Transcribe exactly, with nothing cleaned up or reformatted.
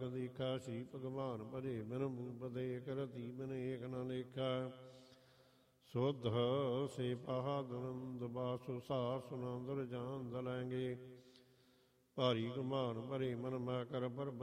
ਜਗ ਦੇਖਾ ਸ਼੍ਰੀ ਭਗਵਾਨ ਭਰੇ ਬਿਨ ਮੂਪਦੇ ਕਰਤੀ ਬਿਨ ਏਕ ਨ ਲੇਖਾ ਸੁਧ ਸੇ ਬਹਾਦੁਰੰਦ ਬਾਸੁ ਸਾ ਸੁਨੰਦਰ ਜਾਨ ਦਲੈਂਗੇ ਭਾਰੀ ਗੁਮਾਨ ਭਰੇ ਮਨ ਮੈਂ ਕਰ ਬਰ